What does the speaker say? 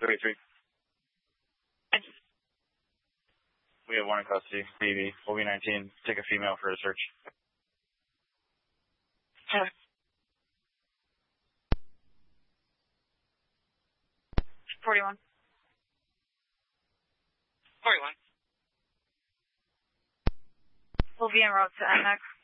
33. We have one in custody, BB, OB19. Take a female for a search. 41. 41. We'll be en route to NX.